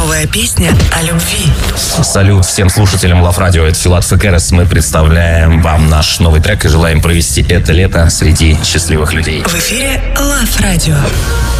Новая песня о любви. Салют всем слушателям Love Radio. Это Филат Фекерес. Мы представляем вам наш новый трек и желаем провести это лето среди счастливых людей. В эфире Love Radio.